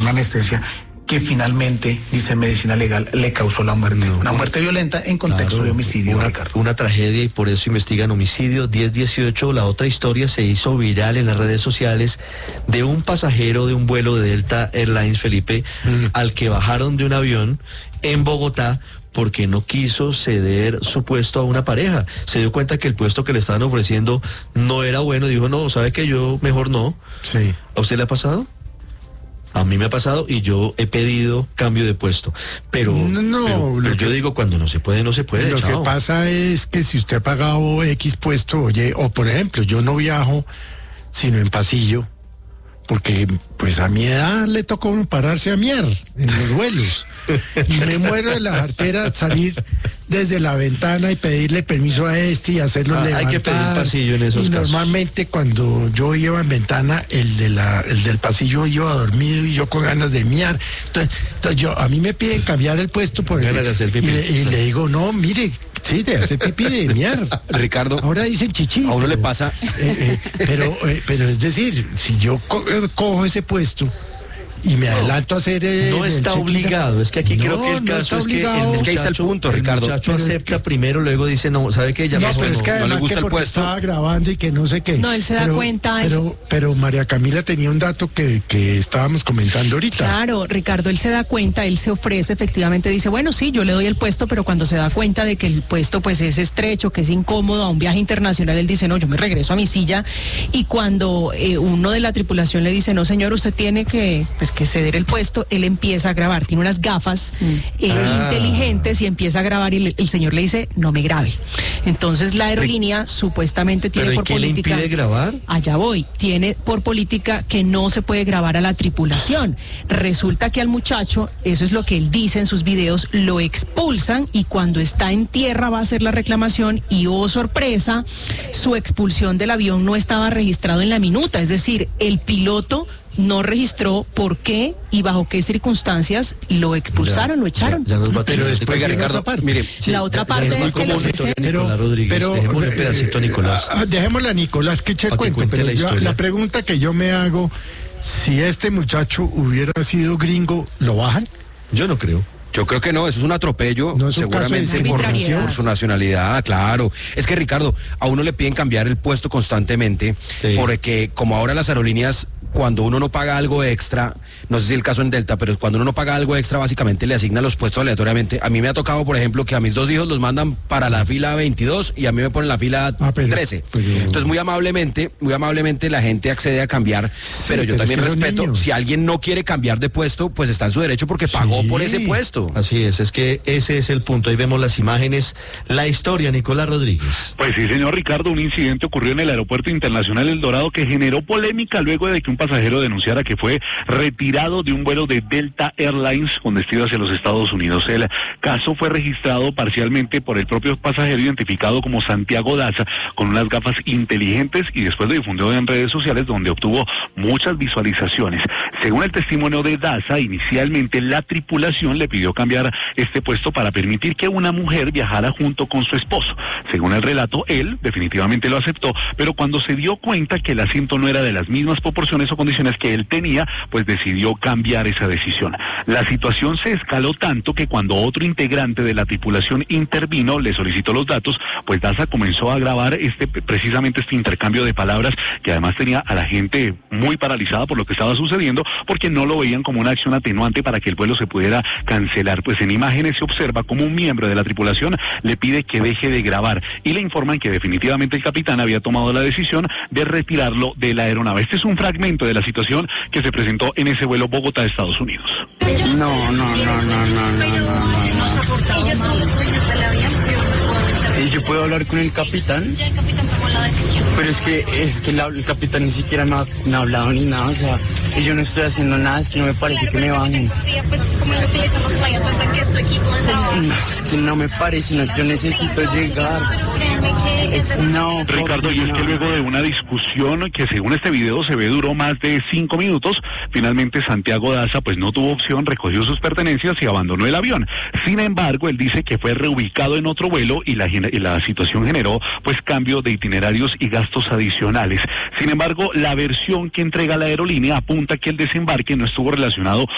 una anestesia que finalmente, dice medicina legal, le causó la muerte. No, una muerte violenta en contexto de homicidio, Ricardo. Una tragedia, y por eso investigan homicidio. 10-18, la otra historia se hizo viral en las redes sociales de un pasajero de un vuelo de Delta Airlines, Felipe, al que bajaron de un avión en Bogotá porque no quiso ceder su puesto a una pareja. Se dio cuenta que el puesto que le estaban ofreciendo no era bueno. Dijo, no, ¿sabe qué? Yo mejor no. Sí. ¿A usted le ha pasado? A mí me ha pasado y yo he pedido cambio de puesto, pero pero yo digo, cuando no se puede, no se puede. Lo que pasa es que si usted ha pagado X puesto, oye, o por ejemplo, yo no viajo sino en pasillo, porque pues a mi edad le tocó pararse a miar en los vuelos y me muero de la jartera salir desde la ventana y pedirle permiso a este y hacerlo levantar. Hay que pedir pasillo en esos y casos. Normalmente cuando yo iba en ventana, el del pasillo iba dormido y yo con ganas de miar. Entonces a mí me piden cambiar el puesto por ganas de hacer pipí. Y le digo, no, mire, sí, de hacer pipí, de miar. Ricardo, ahora dicen chichi. A uno le pasa. Pero es decir, si yo cojo ese puesto y me adelanto a hacer no está obligado, es que aquí creo que el caso es que es que ahí está el punto, Ricardo. El muchacho acepta primero, luego dice, no, ¿sabe qué? Ya pero es que no le gusta el puesto. Estaba grabando y que no sé qué. No, él se da cuenta. Pero María Camila tenía un dato que estábamos comentando ahorita. Claro, Ricardo, él se da cuenta, él se ofrece, efectivamente dice, bueno, sí, yo le doy el puesto, pero cuando se da cuenta de que el puesto pues es estrecho, que es incómodo a un viaje internacional, él dice, no, yo me regreso a mi silla. Y cuando uno de la tripulación le dice, no, señor, usted tiene que ceder el puesto, él empieza a grabar, tiene unas gafas inteligentes y empieza a grabar y el señor le dice, no me grabe. Entonces la aerolínea supuestamente tiene por política... ¿Qué le impide grabar? Allá voy, tiene por política que no se puede grabar a la tripulación. Resulta que al muchacho, eso es lo que él dice en sus videos, lo expulsan y cuando está en tierra va a hacer la reclamación y oh sorpresa, su expulsión del avión no estaba registrado en la minuta, es decir, el piloto no registró por qué y bajo qué circunstancias lo expulsaron, lo echaron. Ya nos va a tener después. Oiga, Ricardo, mire, la otra parte es muy común. Nicolás Rodríguez, dejémosle un pedacito a Nicolás. Dejémosle a Nicolás que eche el cuento, pero la pregunta que yo me hago, si este muchacho hubiera sido gringo, ¿lo bajan? Yo no creo. Yo creo que no, eso es un atropello, no es seguramente por su nacionalidad, claro. Es que, Ricardo, a uno le piden cambiar el puesto constantemente, porque como ahora las aerolíneas, cuando uno no paga algo extra, no sé si el caso en Delta, pero cuando uno no paga algo extra, básicamente le asignan los puestos aleatoriamente. A mí me ha tocado, por ejemplo, que a mis 2 hijos los mandan para la fila 22 y a mí me ponen la fila 13. Entonces, muy amablemente la gente accede a cambiar, pero yo también respeto, si alguien no quiere cambiar de puesto, pues está en su derecho porque pagó por ese puesto. Así es que ese es el punto. Ahí vemos las imágenes, la historia, Nicolás Rodríguez. Pues sí, señor Ricardo, un incidente ocurrió en el Aeropuerto Internacional El Dorado que generó polémica luego de que un pasajero denunciara que fue retirado de un vuelo de Delta Airlines con destino hacia los Estados Unidos. El caso fue registrado parcialmente por el propio pasajero identificado como Santiago Daza, con unas gafas inteligentes, y después lo difundió en redes sociales donde obtuvo muchas visualizaciones. Según el testimonio de Daza, inicialmente la tripulación le pidió cambiar este puesto para permitir que una mujer viajara junto con su esposo. Según el relato, él definitivamente lo aceptó, pero cuando se dio cuenta que el asiento no era de las mismas proporciones o condiciones que él tenía, pues decidió cambiar esa decisión. La situación se escaló tanto que cuando otro integrante de la tripulación intervino, le solicitó los datos, pues Daza comenzó a grabar precisamente este intercambio de palabras, que además tenía a la gente muy paralizada por lo que estaba sucediendo, porque no lo veían como una acción atenuante para que el vuelo se pudiera cancelar. Pues en imágenes se observa como un miembro de la tripulación le pide que deje de grabar y le informan que definitivamente el capitán había tomado la decisión de retirarlo de la aeronave. Este es un fragmento de la situación que se presentó en ese vuelo Bogotá, Estados Unidos. No. ¿Y yo puedo hablar con el capitán? Ya el capitán tomó la decisión. Pero es que el capitán ni siquiera me ha hablado ni nada, o sea, y yo no estoy haciendo nada, es que no me parece que me bajen. Pues como lo utilizamos playa, cuenta que es su equipo de trabajo. No, es que no me parece, no, yo necesito llegar. No, Ricardo, y es que luego de una discusión que según este video se ve duró más de 5 minutos, finalmente Santiago Daza pues no tuvo opción, recogió sus pertenencias y abandonó el avión. Sin embargo, él dice que fue reubicado en otro vuelo y la situación generó pues cambio de itinerarios y gastos adicionales. Sin embargo, la versión que entrega la aerolínea apunta que el desembarque no estuvo relacionado